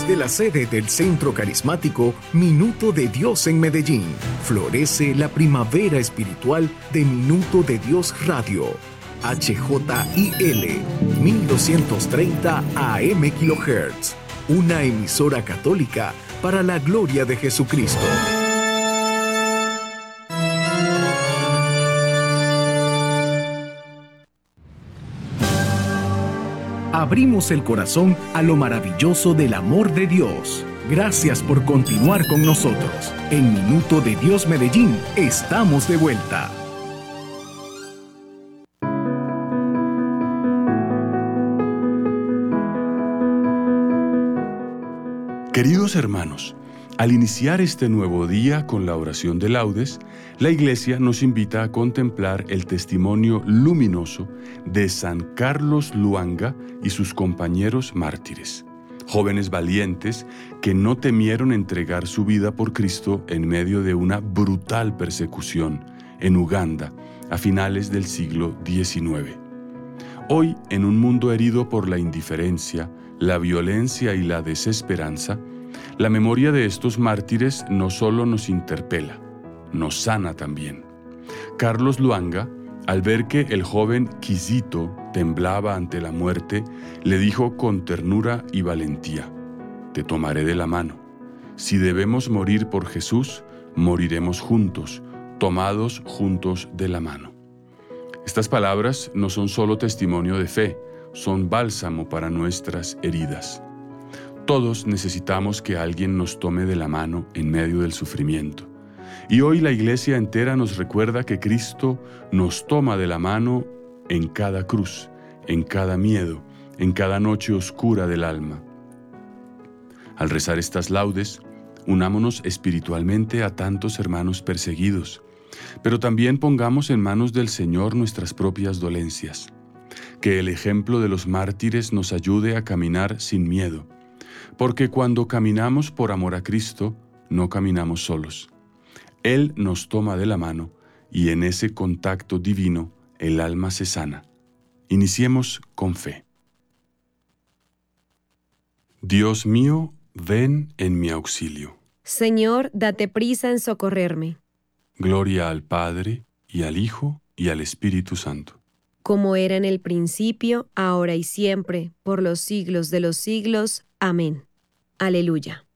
Desde la sede del Centro Carismático Minuto de Dios en Medellín, florece la primavera espiritual de Minuto de Dios Radio. HJIL 1230 AM kHz. Una emisora católica para la gloria de Jesucristo. Abrimos el corazón a lo maravilloso del amor de Dios. Gracias por continuar con nosotros. En Minuto de Dios Medellín, estamos de vuelta. Queridos hermanos, al iniciar este nuevo día con la oración de laudes, la Iglesia nos invita a contemplar el testimonio luminoso de San Carlos Luanga y sus compañeros mártires, jóvenes valientes que no temieron entregar su vida por Cristo en medio de una brutal persecución en Uganda a finales del siglo XIX. Hoy, en un mundo herido por la indiferencia, la violencia y la desesperanza, la memoria de estos mártires no solo nos interpela, nos sana también. Carlos Luanga, al ver que el joven Kizito temblaba ante la muerte, le dijo con ternura y valentía: «Te tomaré de la mano. Si debemos morir por Jesús, moriremos juntos, tomados juntos de la mano». Estas palabras no son solo testimonio de fe, son bálsamo para nuestras heridas. Todos necesitamos que alguien nos tome de la mano en medio del sufrimiento. Y hoy la Iglesia entera nos recuerda que Cristo nos toma de la mano en cada cruz, en cada miedo, en cada noche oscura del alma. Al rezar estas laudes, unámonos espiritualmente a tantos hermanos perseguidos, pero también pongamos en manos del Señor nuestras propias dolencias. Que el ejemplo de los mártires nos ayude a caminar sin miedo, porque cuando caminamos por amor a Cristo, no caminamos solos. Él nos toma de la mano y en ese contacto divino el alma se sana. Iniciemos con fe. Dios mío, ven en mi auxilio. Señor, date prisa en socorrerme. Gloria al Padre, y al Hijo, y al Espíritu Santo. Como era en el principio, ahora y siempre, por los siglos de los siglos. Amén. Aleluya.